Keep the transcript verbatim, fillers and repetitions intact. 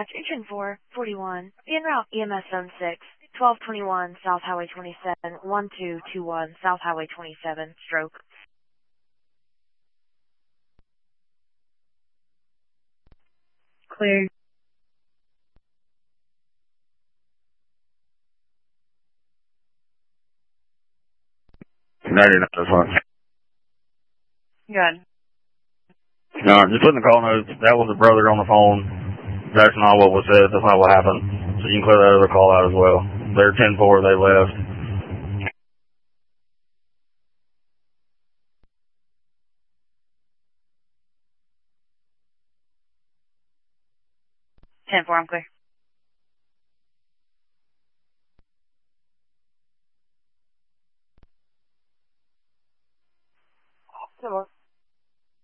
dispatch, engine four forty-one, en route E M S zone six, twelve twenty-one South Highway twenty-seven, one two two one South Highway twenty-seven, stroke. Clear. ninety-nine, that's fine. Good. No, just put in the call notes. That was the brother on the phone. That's not what was said. That's not what happened. So you can clear that other call out as well. They're ten four. They left. ten four, I'm clear.